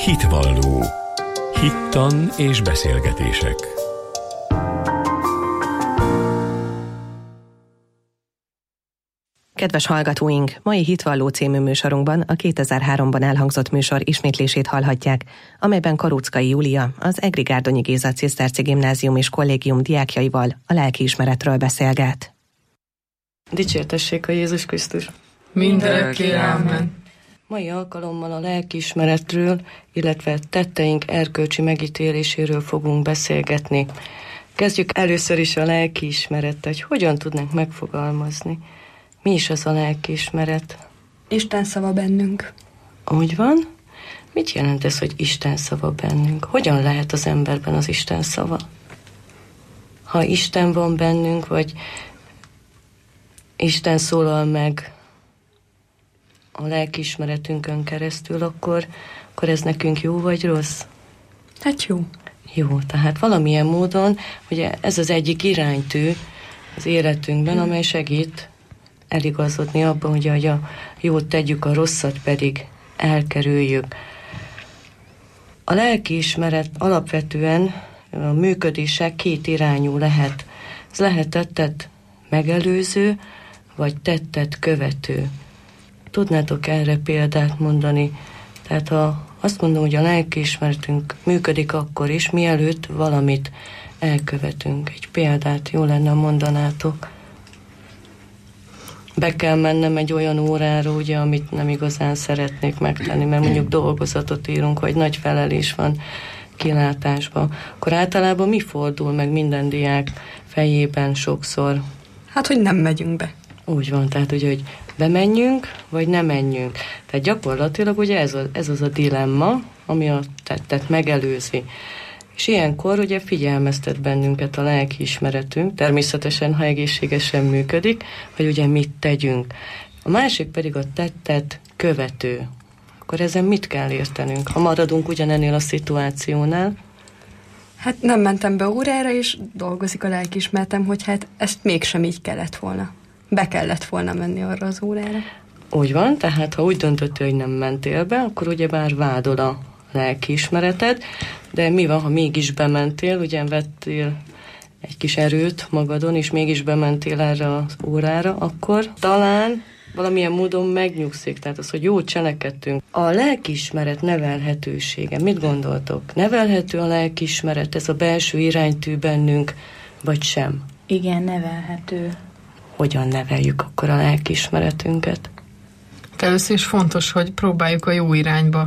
Hitvalló. Hittan és beszélgetések. Kedves hallgatóink, mai Hitvalló című műsorunkban a 2003-ban elhangzott műsor ismétlését hallhatják, amelyben Karuczkai Júlia, az Egri Gárdonyi Géza Ciszterci Gimnázium és Kollégium diákjaival a lelkiismeretről beszélget. Dicsértessék a Jézus Krisztus! Mindörökké, ámen! Mai alkalommal a lelkiismeretről, illetve tetteink erkölcsi megítéléséről fogunk beszélgetni. Kezdjük először is a lelkiismerettel, hogy hogyan tudnánk megfogalmazni. Mi is az a lelkiismeret? Isten szava bennünk. Úgy van? Mit jelent ez, hogy Isten szava bennünk? Hogyan lehet az emberben az Isten szava? Ha Isten van bennünk, vagy Isten szólal meg a lelkiismeretünkön keresztül, akkor ez nekünk jó vagy rossz? Hát jó. Jó, tehát valamilyen módon, ugye ez az egyik iránytű az életünkben, amely segít eligazodni abban, hogy a jót tegyük, a rosszat pedig elkerüljük. A lelkiismeret alapvetően a működése két irányú lehet. Ez lehet tettet megelőző, vagy tettet követő. Tudnátok erre példát mondani? Tehát ha azt mondom, hogy a lelkiismeretünk működik akkor is, mielőtt valamit elkövetünk. Egy példát jó lenne, mondanátok. Be kell mennem egy olyan órára, ugye, amit nem igazán szeretnék megtenni, mert mondjuk dolgozatot írunk, vagy nagy felelés van kilátásban. Akkor általában mi fordul meg minden diák fejében sokszor? Hát, hogy nem megyünk be. Úgy van, tehát ugye, hogy bemenjünk, vagy nem menjünk. Tehát gyakorlatilag ugye ez az a dilemma, ami a tettet megelőzi. És ilyenkor ugye figyelmeztet bennünket a lelkiismeretünk, természetesen, ha egészségesen működik, hogy ugye mit tegyünk. A másik pedig a tettet követő. Akkor ezen mit kell értenünk? Ha maradunk ugyanennél a szituációnál? Hát nem mentem be órára, és dolgozik a lelkiismeretem, hogy hát ezt mégsem így kellett volna. Be kellett volna menni arra az órára. Úgy van, tehát ha úgy döntöttél, hogy nem mentél be, akkor ugyebár vádol a lelkiismereted, de mi van, ha mégis bementél, ugye vettél egy kis erőt magadon, és mégis bementél erre az órára, akkor talán valamilyen módon megnyugszik, tehát az, hogy jót cselekedtünk. A lelkiismeret nevelhetősége, mit gondoltok? Nevelhető a lelkiismeret, ez a belső iránytű bennünk, vagy sem? Igen, nevelhető. Hogyan neveljük akkor a lelkiismeretünket? Először is fontos, hogy próbáljuk a jó irányba